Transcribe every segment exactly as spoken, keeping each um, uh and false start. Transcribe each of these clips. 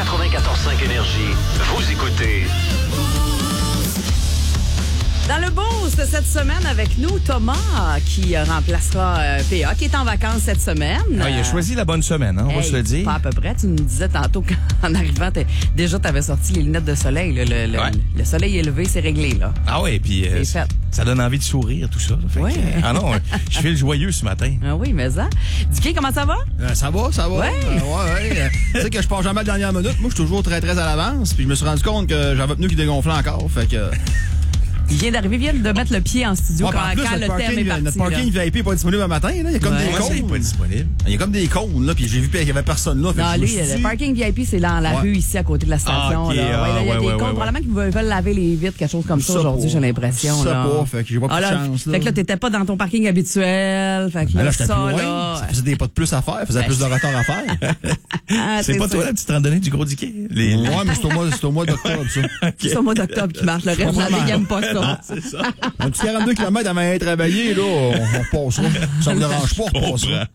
quatre-vingt-quatorze cinq Énergie. Vous écoutez... Dans le boost cette semaine avec nous, Thomas, qui remplacera euh, P A, qui est en vacances cette semaine. Ah, il a choisi la bonne semaine, hein, on hey, va se le dire. Pas à peu près. Tu nous disais tantôt qu'en arrivant, t'es, déjà, tu avais sorti les lunettes de soleil. Là, le, le, ouais. le soleil élevé, c'est réglé. Là. Ah oui, puis euh, ça, ça donne envie de sourire, tout ça. Fait ouais. que, euh, ah non, je fais le joyeux ce matin. Ah oui, mais ça. Dicky, comment ça va? Euh, ça va, ça va. Ouais. Euh, ouais, ouais. Euh, tu sais que je pars jamais à la dernière minute. Moi, je suis toujours très, très à l'avance. Puis je me suis rendu compte que j'avais pneu qui dégonflait encore. Fait que... Il vient d'arriver, vient de mettre le pied en studio ouais, quand, en plus, quand le parking, thème est parti. Notre parking là. V I P n'est pas disponible le matin. Là. Il y a comme Ouais. des Moi, c'est cônes. pas disponible. Il y a comme des cônes, là, puis j'ai vu qu'il y avait personne là. Non, lui, le parking V I P, c'est dans la ouais. rue ici, à côté de la station. Ah, okay, là. ah, ouais, là, il y a ouais, des ouais, comptes, ouais, probablement qu'ils veulent, veulent laver les vitres, quelque chose comme ça, Ça aujourd'hui, pas. j'ai l'impression. Ça là. pas, fait que j'ai pas Ah, plus là, de chance. Là. Fait que là, t'étais pas dans ton parking habituel. Fait que Mais là, là, j'étais ça, plus loin. là. Ça faisait des pas de plus à faire. Ça faisait plus de retard à faire. Ah, c'est pas ça. toi la petite randonnée du Gros Diquet? Les... Ouais, mais c'est au mois, c'est au mois d'octobre, ça. Okay. C'est au mois d'octobre qui marche. Le reste de la ligue n'aime pas ça. c'est ça. Un petit quarante-deux kilomètres avant d'aller travailler, là, on, on passera. Ça me dérange pas, on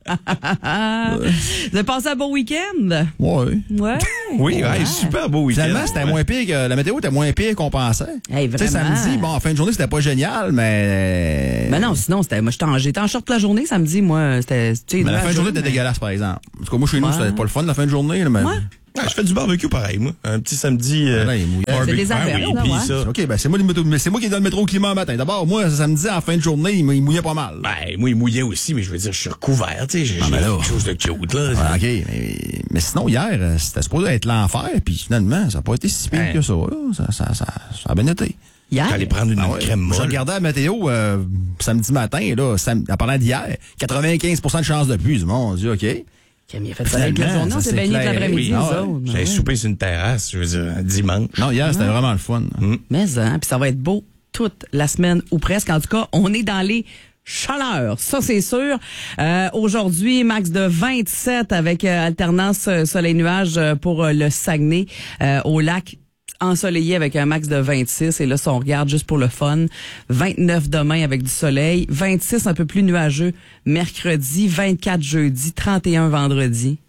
passera. Vous avez passé un bon week-end? Ouais. Ouais. Oui, ouais, super beau week-end. Finalement, c'était moins pire que, la météo était moins pire qu'on pensait. Hey, tu sais, samedi, bon, en fin de journée, c'était pas génial, mais... Ben non, sinon, c'était, moi, j'étais en, j'étais en short toute la journée samedi, moi, c'était, tu sais. Mais la fin de journée était mais... dégueulasse, par exemple. Parce que moi, chez nous, ouais. c'était pas le fun, la fin de journée, là, mais... Ouais. Ah, je fais du barbecue pareil, moi. Un petit samedi. Euh, là, il est mouillé. C'est des affaires, oui, là, puis ouais. ça. OK, ben, c'est moi, le- mais c'est moi qui ai donné le métro au climat le matin. D'abord, moi, samedi, en fin de journée, il, il mouillait pas mal. Ben, moi, il mouillait aussi, mais je veux dire, je suis recouvert, tu sais. J'ai Ah, ben là. quelque chose de cute, là. Ah, OK, mais, mais sinon, hier, euh, c'était supposé être l'enfer, puis finalement, ça n'a pas été si pire Ouais. que ça, là. Ça, ça, ça, ça a bien été. Hier? J'allais prendre une Ah ouais. crème Je molle. regardais la météo euh, samedi matin, là, sam- en parlant d'hier, quatre-vingt-quinze pour cent de chance de pluie. Mon Dieu, OK. Camille a fait ça avec la Finalement, journée, on ça s'est baigné toute s'éclaire. l'après-midi, Oui, nous ah ouais. autres. J'avais Ouais. soupé sur une terrasse, je veux dire, un dimanche. Non, hier, c'était vraiment le fun. Mais, hein, puis ça va être beau toute la semaine, ou presque. En tout cas, on est dans les chaleurs, ça c'est sûr. Euh, aujourd'hui, max de vingt-sept avec euh, alternance euh, soleil-nuage euh, pour euh, le Saguenay euh, au lac. Ensoleillé avec un max de vingt-six. Et là, si on regarde juste pour le fun, vingt-neuf demain avec du soleil, vingt-six un peu plus nuageux mercredi, vingt-quatre jeudi, trente et un vendredi.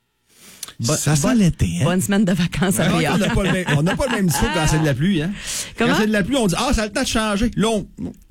Bo- Ça sent bonne- l'été, hein? Bonne semaine de vacances à Alors, P A. on n'a pas le même, on n'a pas le même discours quand c'est de la pluie, hein. Comment? Quand c'est de la pluie, on dit, ah, ça a le temps de changer. Là, on...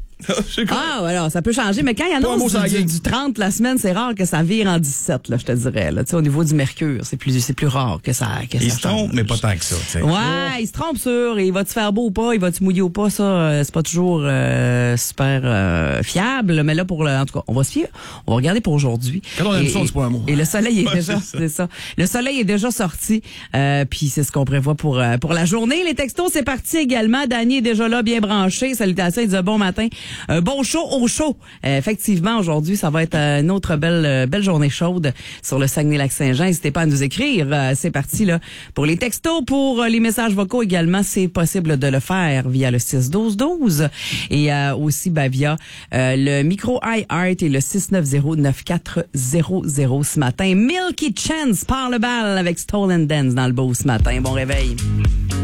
Ah, voilà, ça peut changer. Mais quand il y Pas un mot en sur a la du, gang. du trente la semaine, c'est rare que ça vire en dix-sept, là, je te dirais. Là. Tu sais, au niveau du mercure, c'est plus, c'est plus rare que ça, que Il ça se trompe, change. mais pas tant que ça, tu sais. Ouais, il se trompe sur. Il va-tu faire beau ou pas? Il va-tu mouiller ou pas? Ça, euh, c'est pas toujours euh, super euh, fiable. Mais là, pour le, en tout cas, on va se fier. On va regarder pour aujourd'hui. Quand on aime Et- ça, on dit pas un mot. Et le soleil est Ouais, déjà, c'est ça. c'est ça. Le soleil est déjà sorti. Euh, puis c'est ce qu'on prévoit pour euh, pour la journée. Les textos, c'est parti également. Danny est déjà là, bien branché. Salutations, il dit bon matin. Un bon show au show. Euh, effectivement, aujourd'hui, ça va être euh, une autre belle euh, belle journée chaude sur le Saguenay-Lac-Saint-Jean. N'hésitez pas à nous écrire. Euh, c'est parti là pour les textos, pour euh, les messages vocaux également. C'est possible de le faire via le six douze douze et euh, aussi ben, via euh, le micro iHeart et le six neuf zéro neuf quatre zéro zéro ce matin. Milky Chance par le bal avec Stolen Dance dans le beau ce matin. Bon réveil.